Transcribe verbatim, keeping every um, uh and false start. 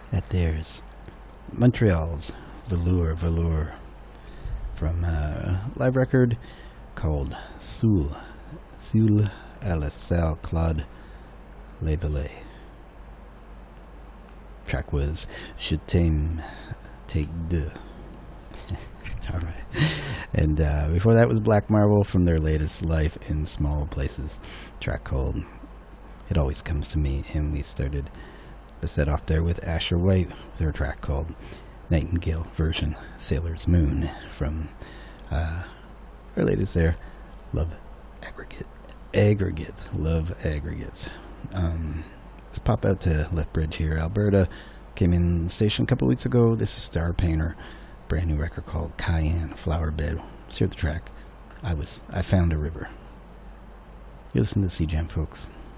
That there's Montreal's Velour Velour from a live record called Soul. Soul à la salle Claude Levelet. Track was Je t'aime, take deux. Alright. And uh, before that was Black Marble from their latest Life in Small Places track called It Always Comes to Me. And we started the set off there with Asher White with her track called Nightingale Version Sailor's Moon from uh, her latest there, Love Aggregate. Aggregates. Love Aggregates. Um, let's pop out to Lethbridge here, Alberta. Came in the station a couple weeks ago. This is Star Painter. Brand new record called Cayenne Flower Bed. Let's hear the track. I was I found a river. You listen to C Jam, folks.